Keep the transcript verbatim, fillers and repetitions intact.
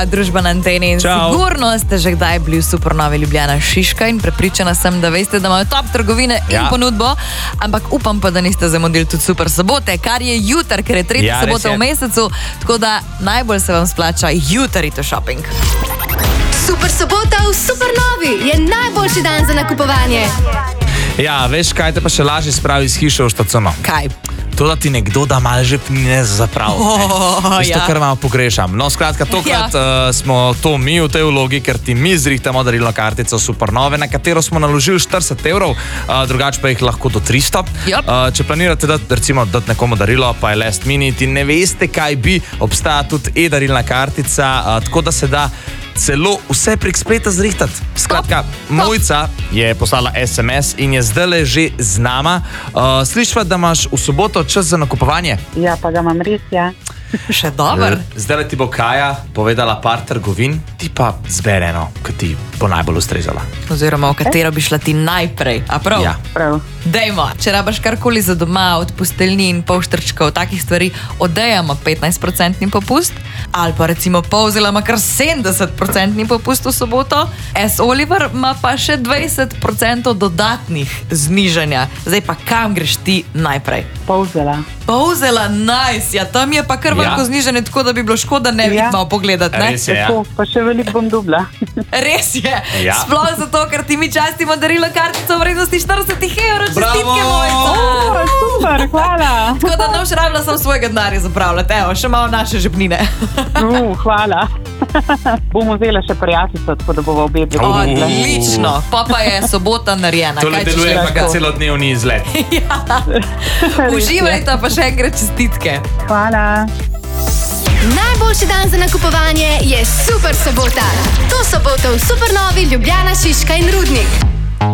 Družba na Anteni in Čau. sigurno ste že kdaj bili v Supernovi Ljubljana Šiška in prepričana sem, da veste, da imajo top trgovine in Ja. ponudbo, ampak upam pa, da niste zamudili tudi Super sobote, kar je jutr, ker je tretja Ja, res sobota je. v mesecu, tako da najbolj se vam splača jutri to shopping. Super sobota v Supernovi je najboljši dan za nakupovanje. Ja, veš, kaj te pa še lažje spravi iz hiše v štacuno? Kaj? To, da ti nekdo da malo žepnine za zapravo. Oh, Veš to, ja. kar malo pogrešam. No, skratka, tokrat Ja. uh, smo to mi v tej vlogi, ker ti mi zrihtamo darilno kartico Supernove, na katero smo naložili štirideset evrov, uh, drugače pa jih lahko do tristo. Yep. Uh, če planirate dati, recimo, dati nekomu darilo, pa je last minute in ne veste, kaj bi, obstaja tudi e-darilna kartica, uh, tako da se da celo vse prek spleta zrihtati. Skratka, Mojca je poslala es em es in je zdajle že z nama. Uh, slišva, da imaš v soboto čas za nakupovanje? Ja, pa ga imam res, ja. Še dober. Zdaj ti bo Kaja povedala par trgovin, ti pa zbere eno, ki ti bo najbolj ustrezala. Oziroma, v katero bi šla ti najprej. A prav? Ja. Prav. Dejmo, če rabaš karkoli za doma, od posteljnin, polštrčkov, takih stvari, odejamo petnajst procentni popust, ali pa recimo Povzela ima kar sedemdeset procentni popust v soboto, S. Oliver ima pa še dvajset procentov dodatnih znižanja. Zdaj pa kam greš ti najprej? Povzela. Povzela, nice, ja, tam je pa kar Ja. veliko znižanje, tako da bi bilo škoda ne Ja. vidno pogledati, ne? Res je, ja. Tako, pa še veliko bom dubla. Res je, Ja. sploh zato, ker ti mi častimo darilo kartico v vrednosti štirideset evrov, Bravo! čestitke Mojca! O, super, hvala. Tako da ne boš rabila samo svojega denarja zapravljati, evo, še malo naše žepnine. Uh, hvala. Bomo vzela še prijateljico, tako da bomo obe bili. Odlično, pa pa je sobota narejena. Tole kaj češ deluje pa reči? ga celodnevni izlet. Uživajte pa še enkrat čestitke. Hvala. Najboljši dan za nakupovanje je Super sobota. To soboto v Supernovi Ljubljana Šiška in Rudnik.